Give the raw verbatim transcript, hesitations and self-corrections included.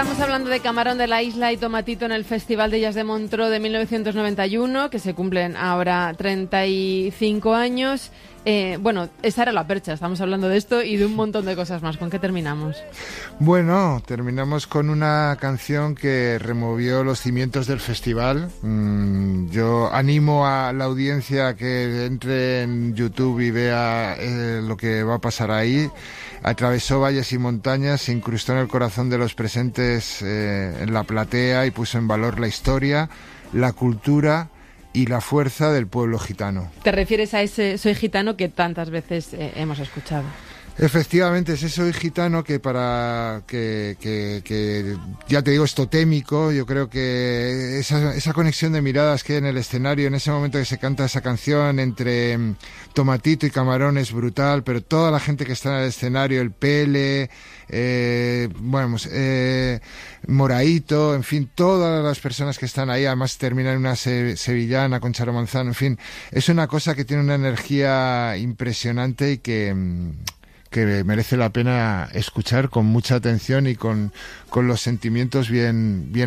Estamos hablando de Camarón de la Isla y Tomatito en el Festival de Jazz de Montreux de mil novecientos noventa y uno, que se cumplen ahora treinta y cinco años. Eh, bueno, esa era la percha, estamos hablando de esto y de un montón de cosas más. ¿Con qué terminamos? Bueno, terminamos con una canción que removió los cimientos del festival. Mm, yo animo a la audiencia a que entre en YouTube y vea eh, lo que va a pasar ahí. Atravesó valles y montañas, se incrustó en el corazón de los presentes eh, en la platea y puso en valor la historia, la cultura y la fuerza del pueblo gitano. ¿Te refieres a ese Soy Gitano que tantas veces eh, hemos escuchado? Efectivamente, ese Soy Gitano que para que, que, que ya te digo, es totémico. Yo creo que esa, esa conexión de miradas que hay en el escenario en ese momento que se canta esa canción entre Tomatito y Camarón es brutal, pero toda la gente que está en el escenario, el Pele, eh, bueno, eh, Moraito, en fin, todas las personas que están ahí, además terminan en una se, sevillana con Charo Manzano, en fin, es una cosa que tiene una energía impresionante y que que merece la pena escuchar con mucha atención y con, con los sentimientos bien, bien